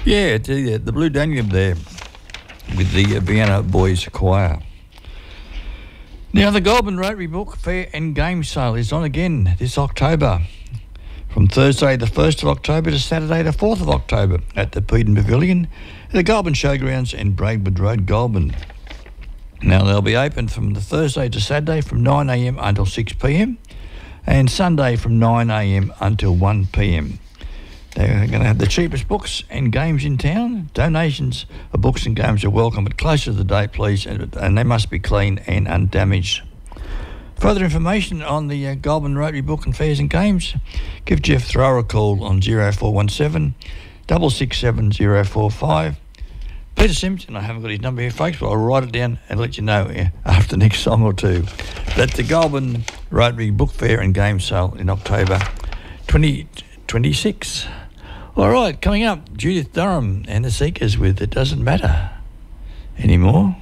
Yeah, the Blue Danube there with the Vienna Boys Choir. Now, the Goulburn Rotary Book Fair and Game Sale is on again this October, from Thursday the 1st of October to Saturday the 4th of October at the Peden Pavilion at the Goulburn Showgrounds in Braidwood Road, Goulburn. Now, they'll be open from the Thursday to Saturday from 9am until 6pm and Sunday from 9am until 1pm. They're going to have the cheapest books and games in town. Donations of books and games are welcome, but closer to the date, please, and they must be clean and undamaged. Further information on the Goulburn Rotary Book and Fairs and Games, give Jeff Thrower a call on 0417 667 045. Peter Simpson, I haven't got his number here, folks, but I'll write it down and let you know after the next song or two. That's the Goulburn Rotary Book Fair and Game Sale in October 2026. All right, coming up, Judith Durham and the Seekers with It Doesn't Matter Anymore.